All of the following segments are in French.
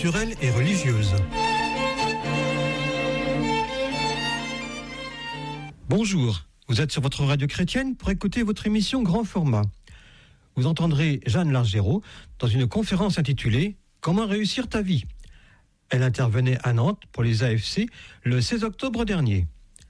culturelle et religieuse. Bonjour, vous êtes sur votre radio chrétienne pour écouter votre émission Grand Format. Vous entendrez Jeanne Largérault dans une conférence intitulée « Comment réussir ta vie ». Elle intervenait à Nantes pour les AFC le 16 octobre dernier.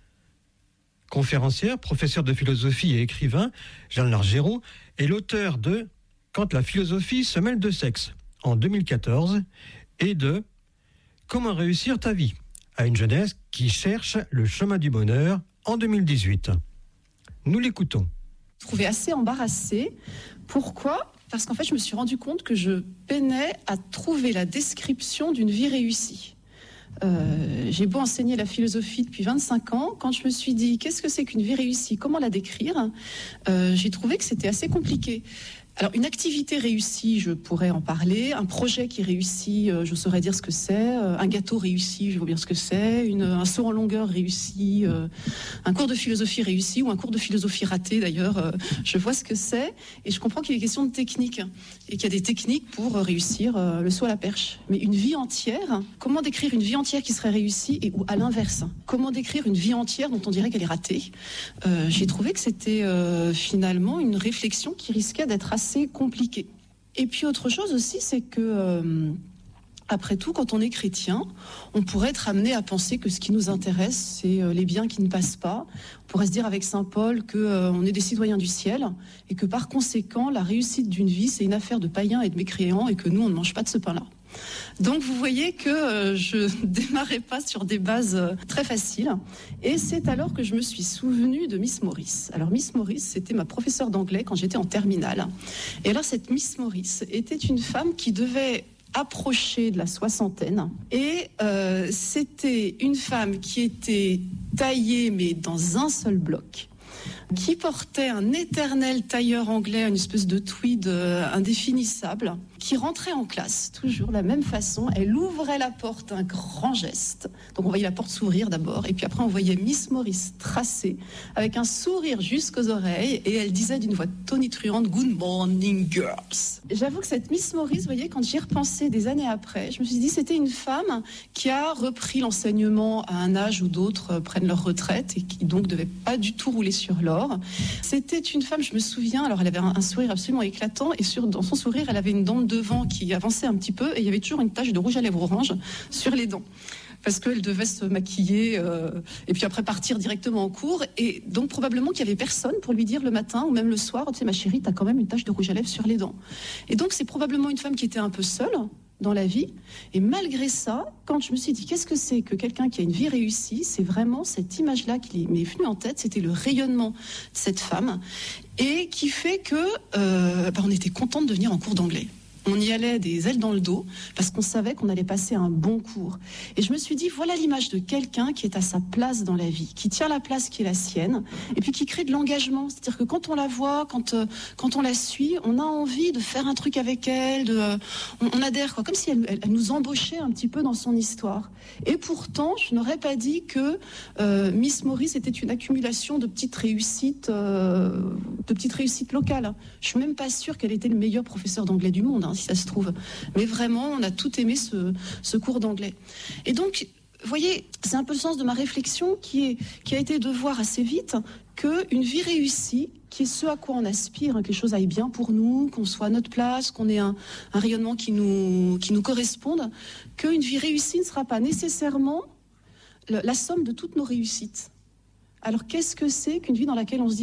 Conférencière, professeure de philosophie et écrivain, Jeanne Largérault est l'auteur de « Quand la philosophie se mêle de sexe » en 2014 et de « Comment réussir ta vie » à une jeunesse qui cherche le chemin du bonheur en 2018. Nous l'écoutons. Je me trouvais assez embarrassée. Pourquoi ? Parce qu'en fait, je me suis rendu compte que je peinais à trouver la description d'une vie réussie. J'ai beau enseigner la philosophie depuis 25 ans, quand je me suis dit qu'est-ce que c'est qu'une vie réussie, comment la décrire, j'ai trouvé que c'était assez compliqué. Alors, une activité réussie, je pourrais en parler. Un projet qui réussit, je saurais dire ce que c'est. Un gâteau réussi, je vois bien ce que c'est. Un saut en longueur réussi. Un cours de philosophie réussi ou un cours de philosophie raté, d'ailleurs. Je vois ce que c'est. Et je comprends qu'il est question de technique. Et qu'il y a des techniques pour réussir le saut à la perche. Mais une vie entière, comment décrire une vie entière qui serait réussie ou à l'inverse? Comment décrire une vie entière dont on dirait qu'elle est ratée? J'ai trouvé que c'était finalement une réflexion qui risquait d'être assez compliqué. Et puis autre chose aussi, c'est que après tout, quand on est chrétien, on pourrait être amené à penser que ce qui nous intéresse, c'est les biens qui ne passent pas. On pourrait se dire avec saint Paul qu'on est des citoyens du ciel et que par conséquent, la réussite d'une vie, c'est une affaire de païens et de mécréants et que nous, on ne mange pas de ce pain-là. Donc vous voyez que je démarrais pas sur des bases très faciles et c'est alors que je me suis souvenue de Miss Morris. Alors Miss Morris, c'était ma professeure d'anglais quand j'étais en terminale. Et alors cette Miss Morris était une femme qui devait approcher de la soixantaine et c'était une femme qui était taillée mais dans un seul bloc, qui portait un éternel tailleur anglais, une espèce de tweed indéfinissable, qui rentrait en classe, toujours de la même façon. Elle ouvrait la porte d'un grand geste. Donc on voyait la porte s'ouvrir d'abord, et puis après on voyait Miss Morris tracer, avec un sourire jusqu'aux oreilles, et elle disait d'une voix tonitruante « Good morning, girls ». J'avoue que cette Miss Morris, vous voyez, quand j'y repensais des années après, je me suis dit c'était une femme qui a repris l'enseignement à un âge où d'autres prennent leur retraite, et qui donc ne devait pas du tout rouler sur l'or. C'était une femme, je me souviens, alors elle avait un sourire absolument éclatant, et dans son sourire, elle avait une dent de devant qui avançait un petit peu, et il y avait toujours une tache de rouge à lèvres orange sur les dents, parce qu'elle devait se maquiller, et puis après partir directement en cours, et donc probablement qu'il y avait personne pour lui dire le matin, ou même le soir, tu sais ma chérie, t'as quand même une tache de rouge à lèvres sur les dents. Et donc c'est probablement une femme qui était un peu seule dans la vie, et malgré ça, quand je me suis dit qu'est-ce que c'est que quelqu'un qui a une vie réussie, c'est vraiment cette image-là qui m'est venue en tête, c'était le rayonnement de cette femme, et qui fait que on était contente de venir en cours d'anglais. On y allait des ailes dans le dos parce qu'on savait qu'on allait passer un bon cours. Et je me suis dit, voilà l'image de quelqu'un qui est à sa place dans la vie, qui tient la place qui est la sienne, et puis qui crée de l'engagement. C'est-à-dire que quand on la voit, quand on la suit, on a envie de faire un truc avec elle, on adhère, quoi, comme si elle nous embauchait un petit peu dans son histoire. Et pourtant, je n'aurais pas dit que Miss Morris était une accumulation de petites réussites locales. Je suis même pas sûre qu'elle était le meilleur professeur d'anglais du monde, si ça se trouve. Mais vraiment, on a tout aimé ce cours d'anglais. Et donc, vous voyez, c'est un peu le sens de ma réflexion qui a été de voir assez vite qu'une vie réussie, qui est ce à quoi on aspire, que les choses aillent bien pour nous, qu'on soit à notre place, qu'on ait un rayonnement qui nous corresponde, qu'une vie réussie ne sera pas nécessairement la somme de toutes nos réussites. Alors qu'est-ce que c'est qu'une vie dans laquelle on se dit